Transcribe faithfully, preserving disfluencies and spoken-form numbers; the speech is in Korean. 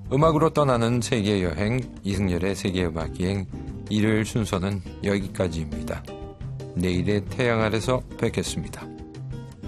음악으로 떠나는 세계여행 이승열의 세계음악여행 일요일 순서는 여기까지입니다. 내일의 태양 아래서 뵙겠습니다.